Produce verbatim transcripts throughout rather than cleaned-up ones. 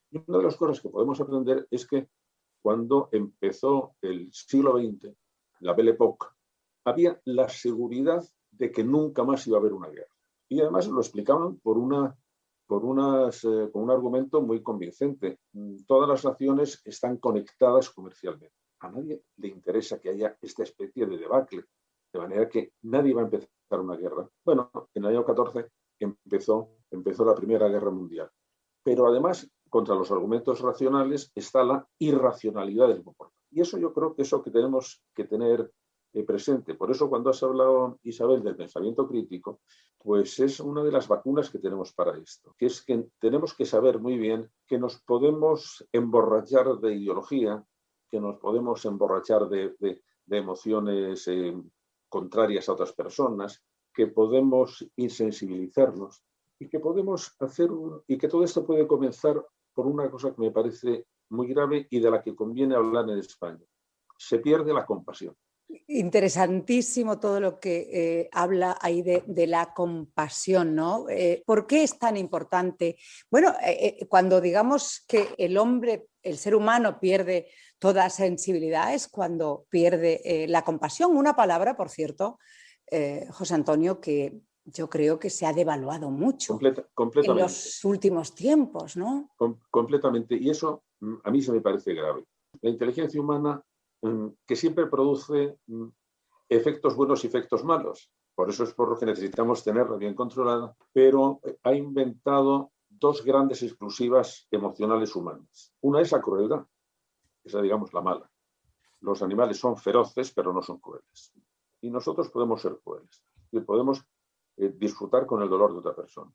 Y una de las cosas que podemos aprender es que cuando empezó el siglo veinte, la Belle Époque, había la seguridad de que nunca más iba a haber una guerra. Y además lo explicaban por, una, por unas, eh, con un argumento muy convincente. Todas las naciones están conectadas comercialmente. A nadie le interesa que haya esta especie de debacle, de manera que nadie va a empezar una guerra. Bueno, en el año catorce empezó, empezó la Primera Guerra Mundial. Pero además, contra los argumentos racionales está la irracionalidad del comportamiento. Y eso yo creo que es lo que tenemos que tener eh, presente. Por eso cuando has hablado, Isabel, del pensamiento crítico, pues es una de las vacunas que tenemos para esto, que es que tenemos que saber muy bien que nos podemos emborrachar de ideología, que nos podemos emborrachar de, de, de emociones eh, contrarias a otras personas, que podemos insensibilizarnos y que podemos hacer un, y que todo esto puede comenzar por una cosa que me parece muy grave y de la que conviene hablar en España. Se pierde la compasión. Interesantísimo todo lo que eh, habla ahí de, de la compasión, ¿no? Eh, ¿Por qué es tan importante? Bueno, eh, cuando digamos que el hombre, el ser humano pierde toda sensibilidad es cuando pierde eh, la compasión. Una palabra, por cierto, eh, José Antonio, que yo creo que se ha devaluado mucho Completa, completamente. en los últimos tiempos, ¿no? Com completamente. Y eso a mí se me parece grave. La inteligencia humana que siempre produce efectos buenos y efectos malos. Por eso es por lo que necesitamos tenerla bien controlada, pero ha inventado dos grandes exclusivas emocionales humanas. Una es la crueldad, esa digamos la mala. Los animales son feroces, pero no son crueles. Y nosotros podemos ser crueles y podemos eh, disfrutar con el dolor de otra persona.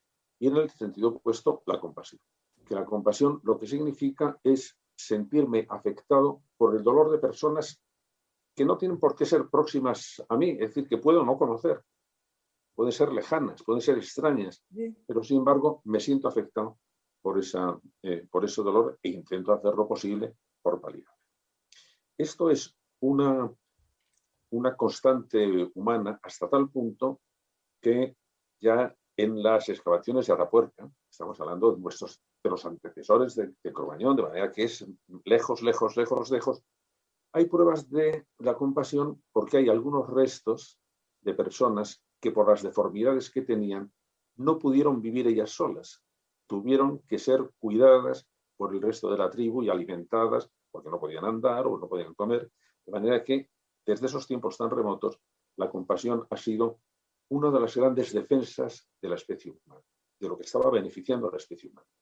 Y en el sentido opuesto, la compasión. Que la compasión lo que significa es sentirme afectado por el dolor de personas que no tienen por qué ser próximas a mí, es decir, que puedo no conocer, pueden ser lejanas, pueden ser extrañas, pero sin embargo me siento afectado por, esa, eh, por ese dolor e intento hacer lo posible por paliar. Esto es una, una constante humana hasta tal punto que ya en las excavaciones de Atapuerca, estamos hablando de, nuestros, de los antecesores de, de Cromañón, de manera que es lejos, lejos, lejos, lejos, hay pruebas de la compasión porque hay algunos restos de personas que por las deformidades que tenían no pudieron vivir ellas solas. Tuvieron que ser cuidadas por el resto de la tribu y alimentadas porque no podían andar o no podían comer. De manera que desde esos tiempos tan remotos la compasión ha sido una de las grandes defensas de la especie humana, de lo que estaba beneficiando a la especie humana.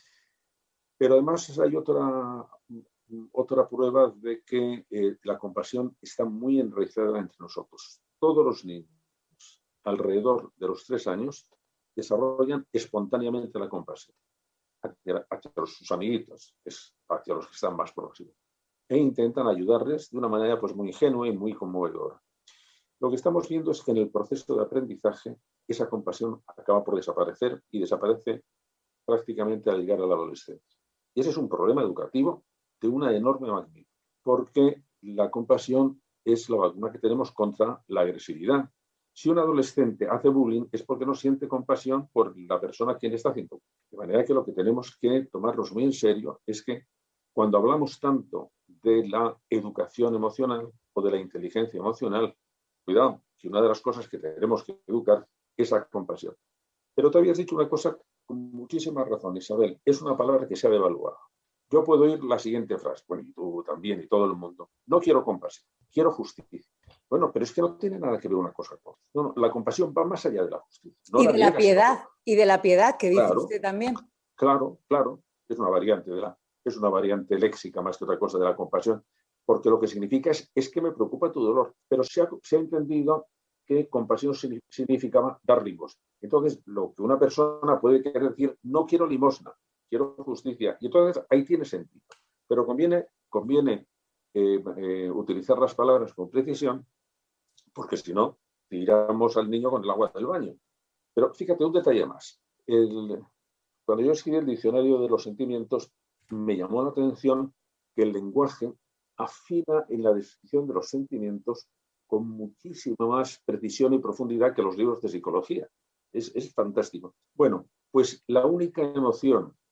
Pero además hay otra, otra prueba de que eh, la compasión está muy enraizada entre nosotros. Todos los niños alrededor de los tres años desarrollan espontáneamente la compasión hacia, hacia sus amiguitos, es hacia los que están más próximos, e intentan ayudarles de una manera pues, muy ingenua y muy conmovedora. Lo que estamos viendo es que en el proceso de aprendizaje esa compasión acaba por desaparecer y desaparece prácticamente al llegar a la adolescencia. Y ese es un problema educativo de una enorme magnitud, porque la compasión es la vacuna que tenemos contra la agresividad. Si un adolescente hace bullying es porque no siente compasión por la persona a quien está haciendo bullying. De manera que lo que tenemos que tomarnos muy en serio es que cuando hablamos tanto de la educación emocional o de la inteligencia emocional, cuidado, que una de las cosas que tenemos que educar es la compasión. Pero tú habías dicho una cosa con muchísima razón, Isabel, es una palabra que se ha devaluado. Yo puedo oír la siguiente frase, bueno, y tú también, y todo el mundo, no quiero compasión, quiero justicia. Bueno, pero es que no tiene nada que ver una cosa con otra. No, no, la compasión va más allá de la justicia. No y la de la piedad, sino... y de la piedad que dice claro, usted también. Claro, claro, es una variante de la, es una variante léxica más que otra cosa de la compasión, porque lo que significa es, es que me preocupa tu dolor, pero se ha, se ha entendido que compasión significaba dar limosna. Entonces, lo que una persona puede querer decir, no quiero limosna, quiero justicia. Y entonces ahí tiene sentido. Pero conviene, conviene eh, eh, utilizar las palabras con precisión, porque si no, tiramos al niño con el agua del baño. Pero fíjate, un detalle más. El, cuando yo escribí el diccionario de los sentimientos, me llamó la atención que el lenguaje afina en la descripción de los sentimientos con muchísima más precisión y profundidad que los libros de psicología. Es, es fantástico. Bueno, pues la única emoción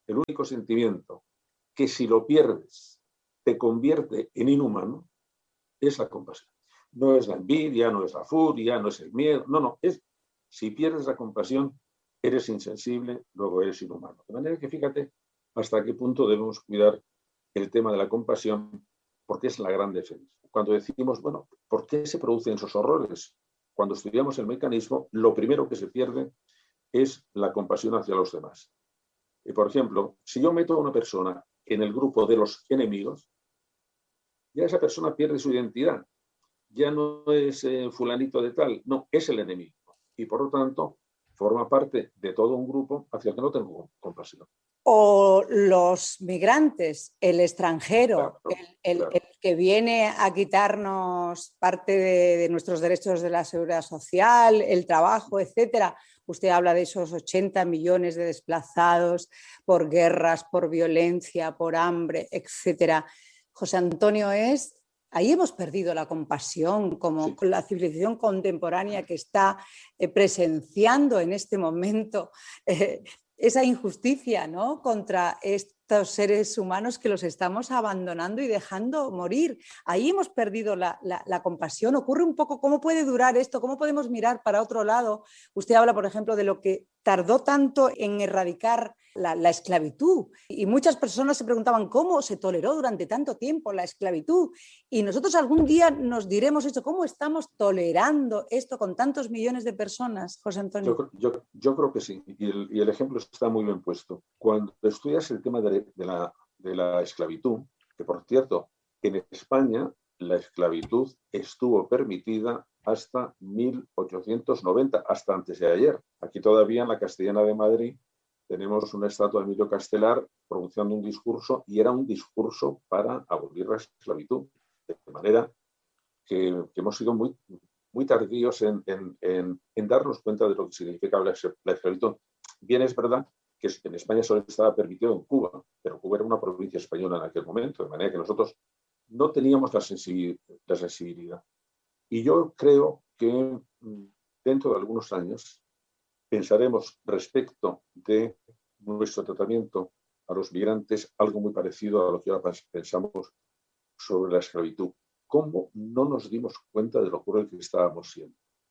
el único sentimiento que si lo pierdes te convierte en inhumano, es la compasión. No es la envidia, no es la furia, no es el miedo, no, no, es si pierdes la compasión, eres insensible, luego eres inhumano. De manera que fíjate hasta qué punto debemos cuidar el tema de la compasión, porque es la gran defensa. Cuando decimos, bueno, ¿por qué se producen esos horrores? Cuando estudiamos el mecanismo, lo primero que se pierde es la compasión hacia los demás. Y, por ejemplo, si yo meto a una persona en el grupo de los enemigos, ya esa persona pierde su identidad. Ya no es eh, fulanito de tal, no, es el enemigo. Y por lo tanto, forma parte de todo un grupo hacia el que no tengo compasión. O los migrantes, el extranjero, Claro, el, el, claro. el que viene a quitarnos parte de, de nuestros derechos de la seguridad social, el trabajo, etcétera. Usted habla de esos ochenta millones de desplazados por guerras, por violencia, por hambre, etcétera. José Antonio, es... Ahí hemos perdido la compasión como Sí. la civilización contemporánea que está eh, presenciando en este momento eh, esa injusticia, ¿no?, contra estos seres humanos que los estamos abandonando y dejando morir. Ahí hemos perdido la, la, la compasión. Ocurre un poco cómo puede durar esto, cómo podemos mirar para otro lado. Usted habla, por ejemplo, de lo que tardó tanto en erradicar la, la esclavitud. Y muchas personas se preguntaban cómo se toleró durante tanto tiempo la esclavitud. Y nosotros algún día nos diremos eso, ¿cómo estamos tolerando esto con tantos millones de personas, José Antonio? Yo, yo, yo creo que sí, y el, y el ejemplo está muy bien puesto. Cuando estudias el tema de, de, la, de la esclavitud, que por cierto, en España la esclavitud estuvo permitida hasta mil ochocientos noventa, hasta antes de ayer. Aquí todavía en la Castellana de Madrid tenemos una estatua de Emilio Castelar pronunciando un discurso, y era un discurso para abolir la esclavitud. De manera que, que hemos sido muy, muy tardíos en, en, en, en darnos cuenta de lo que significa la, la esclavitud. Bien, es verdad que en España solo estaba permitido en Cuba, pero Cuba era una provincia española en aquel momento, de manera que nosotros no teníamos la sensibilidad. La sensibilidad. Y yo creo que dentro de algunos años pensaremos respecto de nuestro tratamiento a los migrantes algo muy parecido a lo que ahora pensamos sobre la esclavitud. ¿Cómo no nos dimos cuenta de lo cruel que estábamos siendo?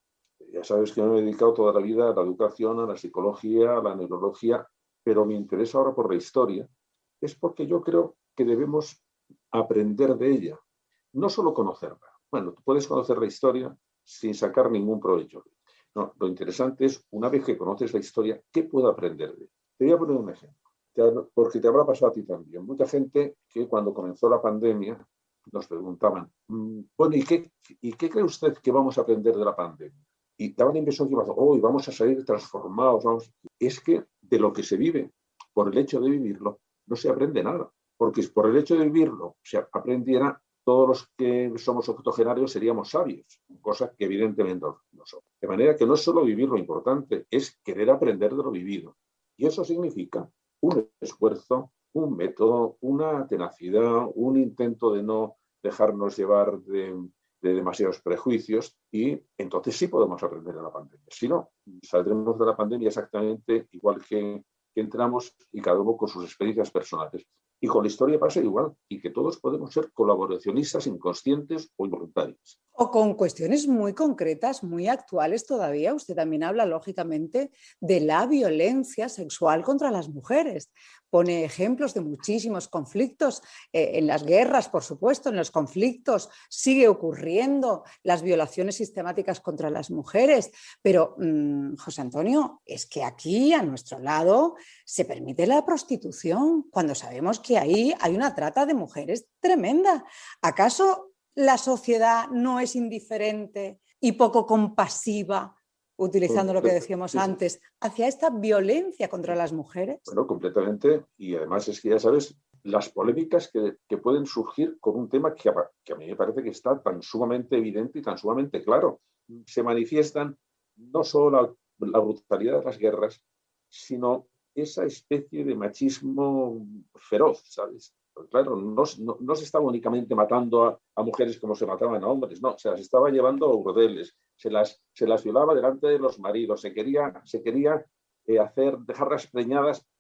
Ya sabes que me he dedicado toda la vida a la educación, a la psicología, a la neurología, pero mi interés ahora por la historia es porque yo creo que debemos aprender de ella, no solo conocerla. Bueno, tú puedes conocer la historia sin sacar ningún provecho. No, lo interesante es, una vez que conoces la historia, ¿qué puedo aprender de ella? Te voy a poner un ejemplo, porque te habrá pasado a ti también. Mucha gente que cuando comenzó la pandemia nos preguntaban, bueno, ¿y qué, ¿y qué cree usted que vamos a aprender de la pandemia? Y daban la impresión que oh, vamos a salir transformados. Vamos. Es que de lo que se vive, por el hecho de vivirlo, no se aprende nada. Porque por el hecho de vivirlo, si aprendiera, todos los que somos octogenarios seríamos sabios, cosa que evidentemente no somos. De manera que no es solo vivir lo importante, es querer aprender de lo vivido. Y eso significa un esfuerzo, un método, una tenacidad, un intento de no dejarnos llevar de, de demasiados prejuicios, y entonces sí podemos aprender de la pandemia. Si no, saldremos de la pandemia exactamente igual que, que entramos, y cada uno con sus experiencias personales. Y con la historia pasa igual, y que todos podemos ser colaboracionistas inconscientes o involuntarios. O con cuestiones muy concretas, muy actuales todavía. Usted también habla, lógicamente, de la violencia sexual contra las mujeres. Pone ejemplos de muchísimos conflictos, eh, en las guerras, por supuesto, en los conflictos sigue ocurriendo las violaciones sistemáticas contra las mujeres. Pero, mmm, José Antonio, es que aquí, a nuestro lado, se permite la prostitución, cuando sabemos que ahí hay una trata de mujeres tremenda. ¿Acaso la sociedad no es indiferente y poco compasiva, utilizando lo que decíamos sí, sí. antes, hacia esta violencia contra las mujeres? Bueno, completamente. Y además es que ya sabes las polémicas que, que pueden surgir con un tema que a, que a mí me parece que está tan sumamente evidente y tan sumamente claro. Se manifiestan no solo la, la brutalidad de las guerras, sino esa especie de machismo feroz, ¿sabes? Pues claro, no, no, no se estaba únicamente matando a, a mujeres como se mataban a hombres, no, se las estaba llevando a burdeles, se las, se las violaba delante de los maridos, se quería, se quería eh, hacer, dejarlas preñadas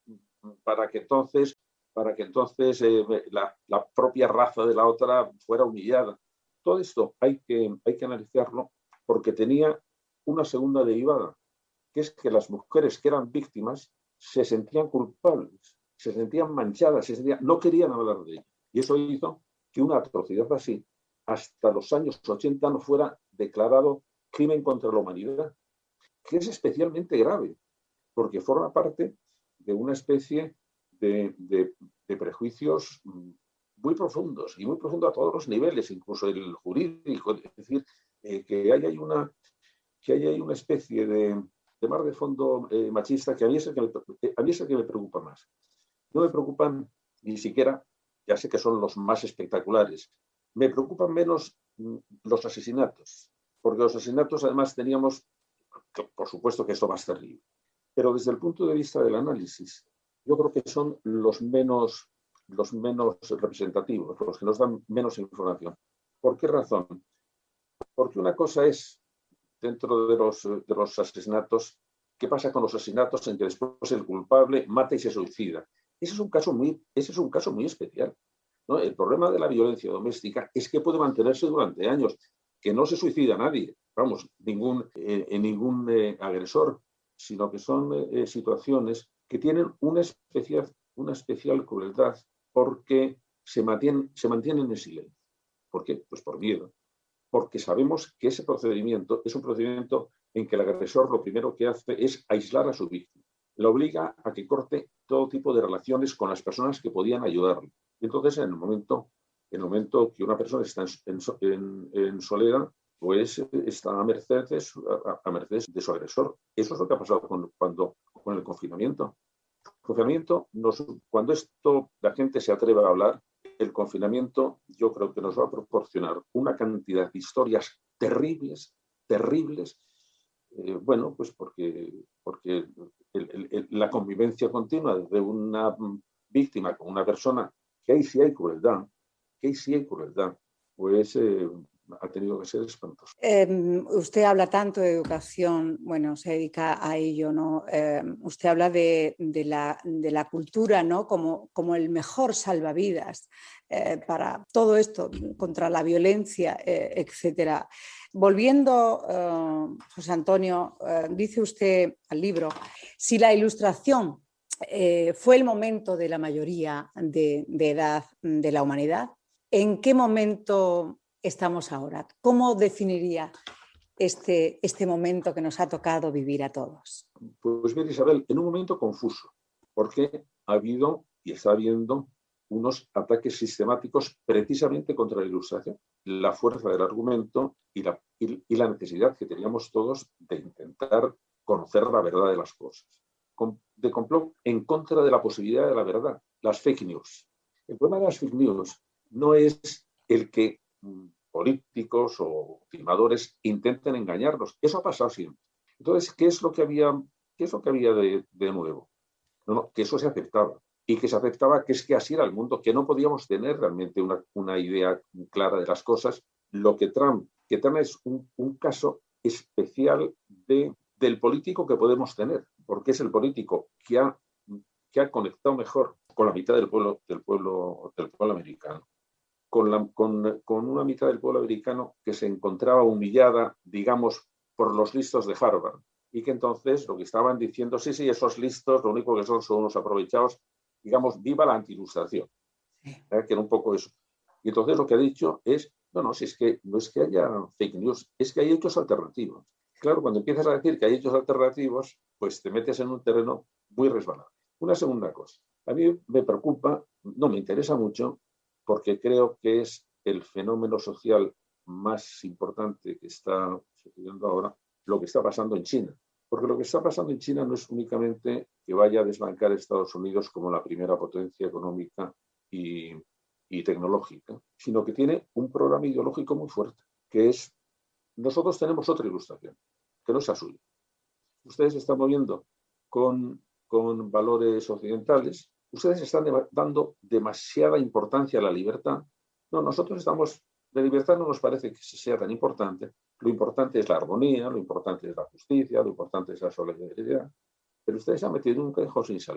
para que entonces, para que entonces eh, la, la propia raza de la otra fuera humillada. Todo esto hay que, hay que analizarlo porque tenía una segunda derivada, que es que las mujeres que eran víctimas se sentían culpables, se sentían manchadas, se sentían, no querían hablar de ello. Y eso hizo que una atrocidad así, hasta los años ochenta, no fuera declarado crimen contra la humanidad, que es especialmente grave, porque forma parte de una especie de, de, de prejuicios muy profundos, y muy profundos a todos los niveles, incluso el jurídico. Es decir, eh, que hay, hay, una, que hay, hay una especie de, de mar de fondo eh, machista que a mí, es el que me, a mí es el que me preocupa más. No me preocupan ni siquiera, ya sé que son los más espectaculares, me preocupan menos los asesinatos, porque los asesinatos además teníamos, por supuesto que esto va a ser terrible, pero desde el punto de vista del análisis, yo creo que son los menos, los menos representativos, los que nos dan menos información. ¿Por qué razón? Porque una cosa es, dentro de los, de los asesinatos, ¿qué pasa con los asesinatos en que después el culpable mata y se suicida? Ese es un caso muy, ese es un caso muy especial, ¿no? El problema de la violencia doméstica es que puede mantenerse durante años, que no se suicida nadie, vamos, ningún, eh, ningún eh, agresor, sino que son eh, situaciones que tienen una especial, una especial crueldad porque se mantienen, se mantienen en silencio. ¿Por qué? Pues por miedo. Porque sabemos que ese procedimiento es un procedimiento en que el agresor lo primero que hace es aislar a su víctima. La obliga a que corte todo tipo de relaciones con las personas que podían ayudarle. Entonces, en el momento, en el momento que una persona está en, en, en soledad, pues está a merced, de su, a, a merced de su agresor. Eso es lo que ha pasado con, cuando, con el confinamiento. El confinamiento nos, cuando esto la gente se atreve a hablar, el confinamiento yo creo que nos va a proporcionar una cantidad de historias terribles, terribles, eh, bueno, pues porque, porque el, el, el, la convivencia continua de una víctima con una persona, que ahí sí hay crueldad, que ahí sí hay crueldad, pues eh, ha tenido que ser espantoso. Eh, usted habla tanto de educación, bueno, se dedica a ello, ¿no? Eh, usted habla de, de, la, de la cultura, ¿no? Como, como el mejor salvavidas eh, para todo esto, contra la violencia, eh, etcétera. Volviendo, eh, José Antonio, eh, dice usted al libro, si la ilustración eh, fue el momento de la mayoría de, de edad de la humanidad, ¿en qué momento estamos ahora? ¿Cómo definiría este, este momento que nos ha tocado vivir a todos? Pues bien, Isabel, en un momento confuso, porque ha habido y está habiendo unos ataques sistemáticos precisamente contra la ilustración, la fuerza del argumento y la, y, y la necesidad que teníamos todos de intentar conocer la verdad de las cosas, de complot en contra de la posibilidad de la verdad, las fake news. El problema de las fake news no es el que políticos o filmadores intenten engañarnos. Eso ha pasado siempre. Entonces, ¿qué es lo que había, qué es lo que había de, de nuevo? No, no, que eso se aceptaba. Y que se aceptaba que es que así era el mundo, que no podíamos tener realmente una, una idea clara de las cosas. Lo que Trump, que Trump es un, un caso especial de, del político que podemos tener, porque es el político que ha, que ha conectado mejor con la mitad del pueblo, del pueblo, del pueblo americano. Con, la, con, con una mitad del pueblo americano que se encontraba humillada, digamos, por los listos de Harvard, y que entonces lo que estaban diciendo, sí, sí, esos listos, lo único que son son unos aprovechados, digamos, viva la anti-ilustración, ¿eh? Que era un poco eso. Y entonces lo que ha dicho es, no, no, si es que no es que haya fake news, es que hay hechos alternativos. Claro, cuando empiezas a decir que hay hechos alternativos, pues te metes en un terreno muy resbalado. Una segunda cosa, a mí me preocupa, no me interesa mucho, porque creo que es el fenómeno social más importante que está sucediendo ahora, lo que está pasando en China. Porque lo que está pasando en China no es únicamente que vaya a desbancar a Estados Unidos como la primera potencia económica y, y tecnológica, sino que tiene un programa ideológico muy fuerte, que es, nosotros tenemos otra ilustración, que no es la suya. Ustedes se están moviendo con, con valores occidentales, ustedes están de, dando demasiada importancia a la libertad. No, nosotros estamos, de libertad no nos parece que sea tan importante. Lo importante es la armonía, lo importante es la justicia, lo importante es la solidaridad. Pero ustedes se han metido en un callejón sin salir.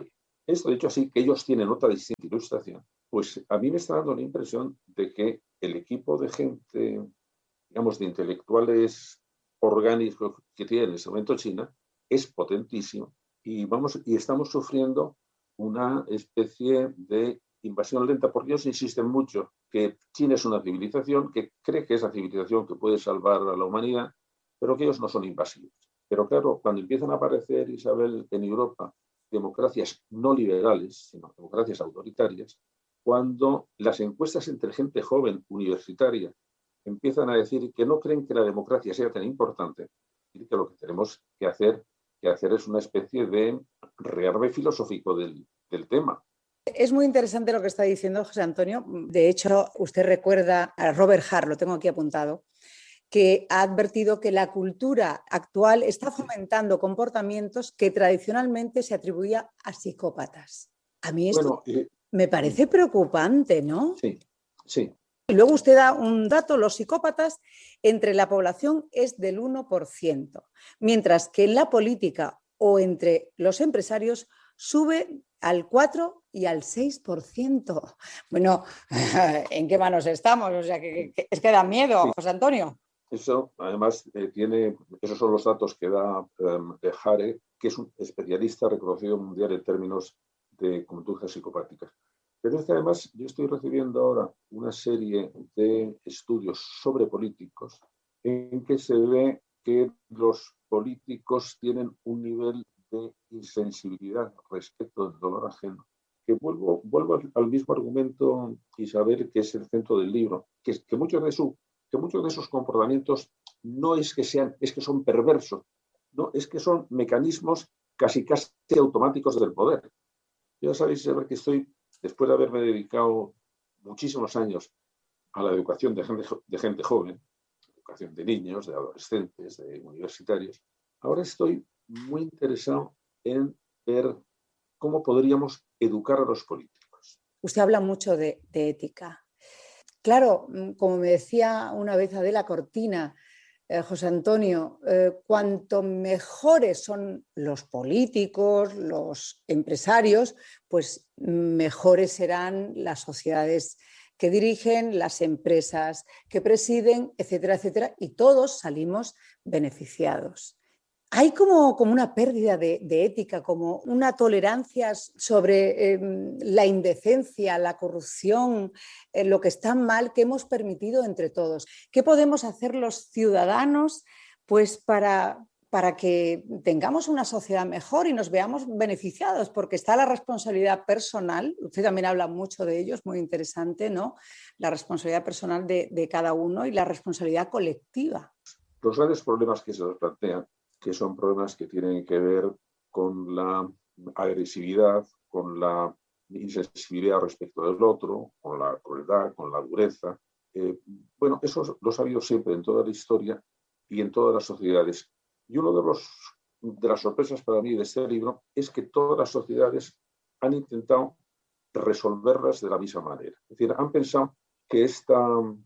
esto dicho así, que ellos tienen otra distinta ilustración, pues a mí me está dando la impresión de que el equipo de gente, digamos, de intelectuales orgánicos que tiene en este momento China es potentísimo y, vamos, y estamos sufriendo una especie de invasión lenta, porque ellos insisten mucho que China es una civilización, que cree que es la civilización que puede salvar a la humanidad, pero que ellos no son invasivos. Pero claro, cuando empiezan a aparecer, Isabel, en Europa, democracias no liberales, sino democracias autoritarias, cuando las encuestas entre gente joven, universitaria, empiezan a decir que no creen que la democracia sea tan importante, y que lo que tenemos que hacer, que hacer es una especie de rearme filosófico del, del tema. Es muy interesante lo que está diciendo José Antonio. De hecho, usted recuerda a Robert Hart, lo tengo aquí apuntado, que ha advertido que la cultura actual está fomentando comportamientos que tradicionalmente se atribuía a psicópatas. A mí esto bueno, eh, me parece preocupante, ¿no? Sí, sí. Y luego usted da un dato, los psicópatas entre la población es del uno por ciento, mientras que en la política o entre los empresarios sube al cuatro y al seis por ciento. Bueno, ¿en qué manos estamos? O sea, que, que es que da miedo, sí. José Antonio. Eso, además, eh, tiene, esos son los datos que da um, Hare, que es un especialista reconocido mundial en términos de conductas psicopáticas. Pero es que además yo estoy recibiendo ahora una serie de estudios sobre políticos en que se ve que los políticos tienen un nivel de insensibilidad respecto del dolor ajeno. Que vuelvo, vuelvo al, al mismo argumento, Isabel, que es el centro del libro, que, es, que, muchos de su, que muchos de esos comportamientos no es que sean, es que son perversos, no, es que son mecanismos casi casi automáticos del poder. Ya sabéis, Isabel, que estoy, después de haberme dedicado muchísimos años a la educación de gente, de gente joven, educación de niños, de adolescentes, de universitarios, ahora estoy muy interesado en ver cómo podríamos educar a los políticos. Usted habla mucho de, de ética. Claro, como me decía una vez Adela Cortina, eh, José Antonio, eh, cuanto mejores son los políticos, los empresarios, pues mejores serán las sociedades que dirigen, las empresas que presiden, etcétera, etcétera, y todos salimos beneficiados. Hay como, como una pérdida de, de ética, como una tolerancia sobre eh, la indecencia, la corrupción, eh, lo que está mal, que hemos permitido entre todos. ¿Qué podemos hacer los ciudadanos pues, para, para que tengamos una sociedad mejor y nos veamos beneficiados? Porque está la responsabilidad personal, usted también habla mucho de ello, es muy interesante, ¿no? La responsabilidad personal de, de cada uno y la responsabilidad colectiva. Los grandes problemas que se nos plantean, que son problemas que tienen que ver con la agresividad, con la insensibilidad respecto del otro, con la crueldad, con la dureza. Eh, bueno, eso lo ha habido siempre en toda la historia y en todas las sociedades. Y una de, los, de las sorpresas para mí de este libro es que todas las sociedades han intentado resolverlas de la misma manera. Es decir, han pensado que esta,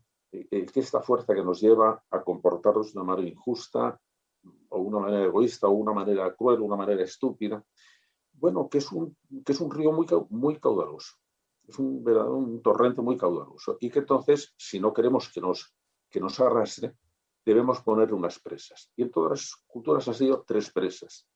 eh, que esta fuerza que nos lleva a comportarnos de una manera injusta, o una manera egoísta, o una manera cruel, o una manera estúpida, bueno, que es un, que es un río muy, muy caudaloso, es un, un torrente muy caudaloso, y que entonces, si no queremos que nos, que nos arrastre, debemos ponerle unas presas. Y en todas las culturas han sido tres presas.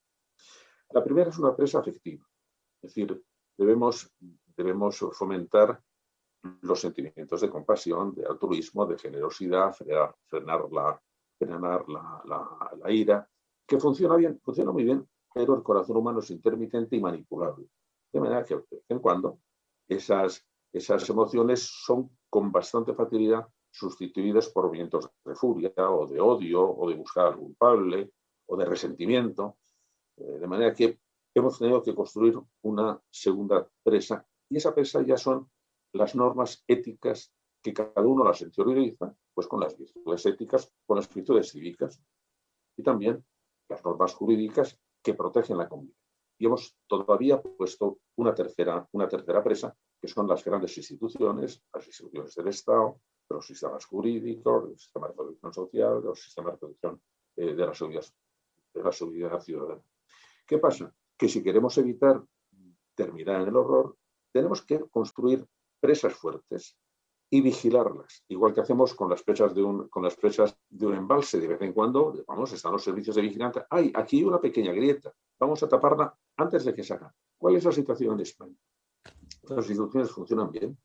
La primera es una presa afectiva, es decir, debemos, debemos fomentar los sentimientos de compasión, de altruismo, de generosidad, frenar, frenar la frenar la, la, la ira, que funciona bien, funciona muy bien, pero el corazón humano es intermitente y manipulable. De manera que de vez en cuando esas, esas emociones son con bastante facilidad sustituidas por vientos de furia o de odio o de buscar al culpable o de resentimiento. De manera que hemos tenido que construir una segunda presa y esa presa ya son las normas éticas que cada uno las interioriza, pues con las virtudes éticas, con las virtudes cívicas y también las normas jurídicas que protegen la convivencia. Y hemos todavía puesto una tercera, una tercera presa, que son las grandes instituciones, las instituciones del Estado, los sistemas jurídicos, el sistema de protección social, los sistemas de protección eh, de, la seguridad, de la seguridad ciudadana. ¿Qué pasa? Que si queremos evitar terminar en el horror, tenemos que construir presas fuertes y vigilarlas, igual que hacemos con las presas de un, con las presas de un embalse. De vez en cuando, vamos, están los servicios de vigilancia. ¡Ay, aquí hay una pequeña grieta! Vamos a taparla antes de que se haga. ¿Cuál es la situación en España? Las instituciones funcionan bien.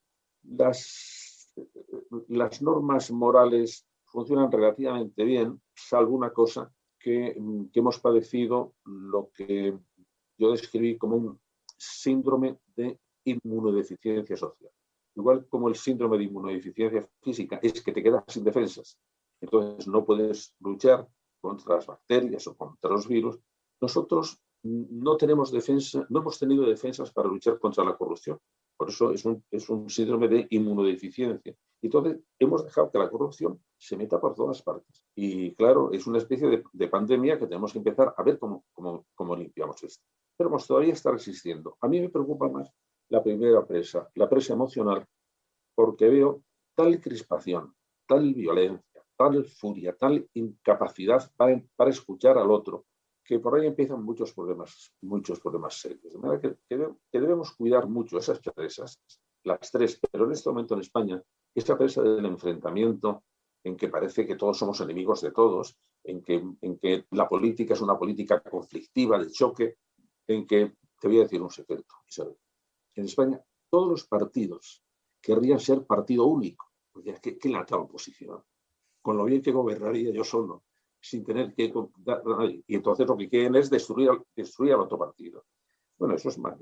Las, las normas morales funcionan relativamente bien, salvo una cosa que, que hemos padecido, lo que yo describí como un síndrome de inmunodeficiencia social. Igual como el síndrome de inmunodeficiencia física es que te quedas sin defensas, entonces no puedes luchar contra las bacterias o contra los virus. Nosotros no tenemos defensa, no hemos tenido defensas para luchar contra la corrupción. Por eso es un, es un síndrome de inmunodeficiencia. Entonces hemos dejado que la corrupción se meta por todas partes. Y claro, es una especie de, de pandemia que tenemos que empezar a ver cómo, cómo, cómo limpiamos esto. Pero pues, todavía está resistiendo. A mí me preocupa más la primera presa, la presa emocional, porque veo tal crispación, tal violencia, tal furia, tal incapacidad para, para escuchar al otro, que por ahí empiezan muchos problemas, muchos problemas serios. De manera que, que, que debemos cuidar mucho esas presas, las tres, pero en este momento en España, esa presa del enfrentamiento, en que parece que todos somos enemigos de todos, en que, en que la política es una política conflictiva, de choque, en que, te voy a decir un secreto, Isabel. En España, todos los partidos querrían ser partido único, porque qué, qué lata oposición, con lo bien que gobernaría yo solo, sin tener que dar a nadie. Y entonces lo que quieren es destruir, destruir al otro partido. Bueno, eso es mal,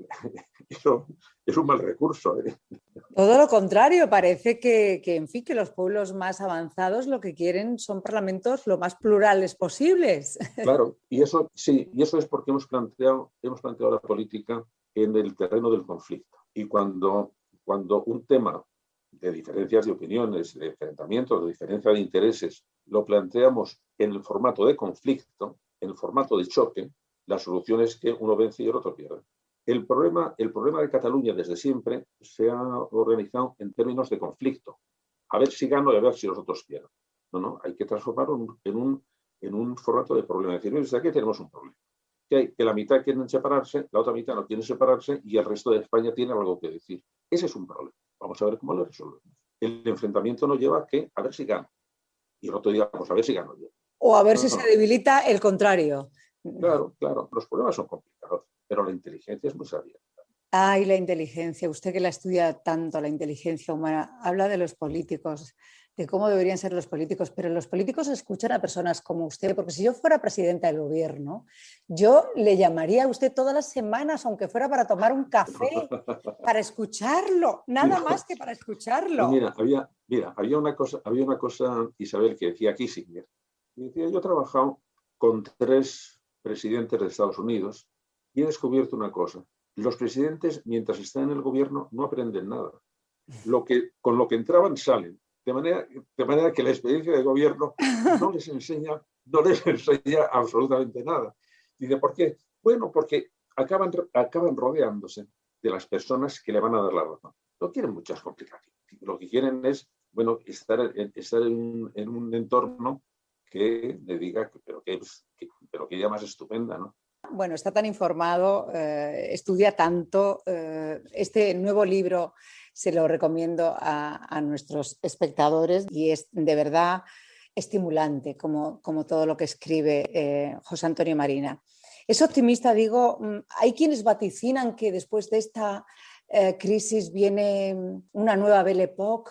eso es un mal recurso, ¿eh? Todo lo contrario, parece que, que, en fin, que los pueblos más avanzados lo que quieren son parlamentos lo más plurales posibles. Claro, y eso sí, y eso es porque hemos planteado, hemos planteado la política en el terreno del conflicto. Y cuando, cuando un tema de diferencias de opiniones, de enfrentamientos, de diferencia de intereses, lo planteamos en el formato de conflicto, en el formato de choque, la solución es que uno vence y el otro pierde. El problema, el problema de Cataluña desde siempre se ha organizado en términos de conflicto. A ver si gano y a ver si los otros pierden. No, no, hay que transformarlo en un, en un formato de problema. Es decir, desde aquí tenemos un problema. Que, hay, que la mitad quieren separarse, la otra mitad no quiere separarse y el resto de España tiene algo que decir. Ese es un problema. Vamos a ver cómo lo resolvemos. El enfrentamiento nos lleva a que a ver si gano. Y el otro día, pues a ver si gano yo. O a ver no, si no, se debilita el contrario. Claro, claro. Los problemas son complicados, pero la inteligencia es muy sabia. Ay, la inteligencia. Usted que la estudia tanto, la inteligencia humana, habla de los políticos, de cómo deberían ser los políticos, pero los políticos escuchan a personas como usted, porque si yo fuera presidenta del gobierno, yo le llamaría a usted todas las semanas, aunque fuera para tomar un café, para escucharlo, nada Mira, más que para escucharlo. Mira, había, mira, había una cosa, había una cosa, Isabel, que decía Kissinger. Y decía, yo he trabajado con tres presidentes de Estados Unidos y he descubierto una cosa. Los presidentes, mientras están en el gobierno, no aprenden nada. Lo que, con lo que entraban, salen. De manera, de manera que la experiencia de gobierno no les enseña, no les enseña absolutamente nada. Dice, ¿por qué? Bueno, porque acaban, acaban rodeándose de las personas que le van a dar la razón. No quieren muchas complicaciones. Lo que quieren es, bueno, estar, estar en, un, en un entorno que le diga, pero que, que, pero que ya más estupenda, ¿no? Bueno, está tan informado, eh, estudia tanto. Eh, este nuevo libro se lo recomiendo a, a nuestros espectadores y es de verdad estimulante, como, como todo lo que escribe eh, José Antonio Marina. Es optimista, digo, hay quienes vaticinan que después de esta eh, crisis viene una nueva Belle Époque.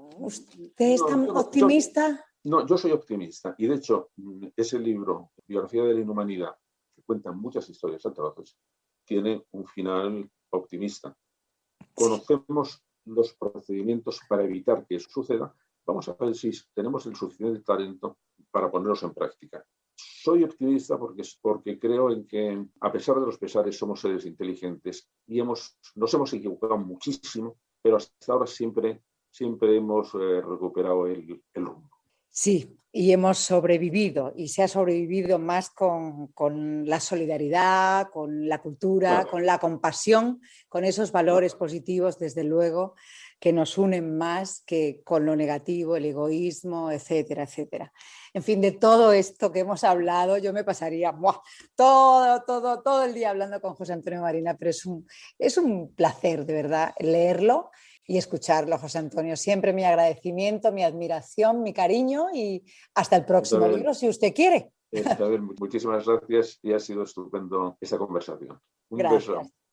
¿Usted es tan no, yo, optimista? Yo, no, yo soy optimista y de hecho ese libro, Biografía de la Inhumanidad, que cuenta muchas historias atroces, tiene un final optimista. Conocemos los procedimientos para evitar que eso suceda. Vamos a ver si tenemos el suficiente talento para ponerlos en práctica. Soy optimista porque, porque creo en que, a pesar de los pesares, somos seres inteligentes y hemos, nos hemos equivocado muchísimo, pero hasta ahora siempre, siempre hemos eh, recuperado el, el rumbo. Sí, y hemos sobrevivido, y se ha sobrevivido más con, con la solidaridad, con la cultura, Claro, con la compasión, con esos valores positivos, desde luego, que nos unen más que con lo negativo, el egoísmo, etcétera, etcétera. En fin, de todo esto que hemos hablado, yo me pasaría ¡buah! todo, todo, todo el día hablando con José Antonio Marina, pero es un, es un placer, de verdad, leerlo y escucharlo, José Antonio. Siempre mi agradecimiento, mi admiración, mi cariño y hasta el próximo Isabel, libro, si usted quiere. Isabel, muchísimas gracias y ha sido estupendo esta conversación. Un beso. Gracias.